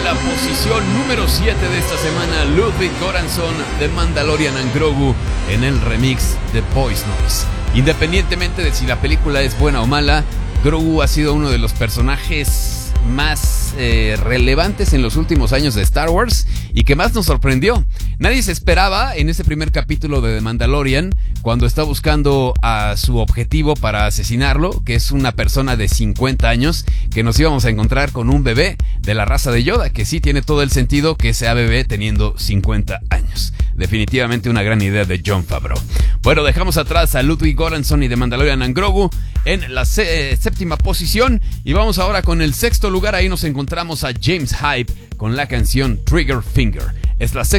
la posición número 7 de esta semana, Ludwig Göransson de Mandalorian and Grogu en el remix de Boys Noise. Independientemente de si la película es buena o mala, Grogu ha sido uno de los personajes más relevantes en los últimos años de Star Wars y que más nos sorprendió. Nadie se esperaba en ese primer capítulo de The Mandalorian, cuando está buscando a su objetivo para asesinarlo, que es una persona de 50 años, que nos íbamos a encontrar con un bebé de la raza de Yoda, que sí tiene todo el sentido que sea bebé teniendo 50 años. Definitivamente una gran idea de Jon Favreau. Bueno, dejamos atrás a Ludwig Göransson y The Mandalorian and Grogu en la séptima posición y vamos ahora con el sexto lugar. Ahí nos encontramos a James Hype con la canción Trigger Finger. Es la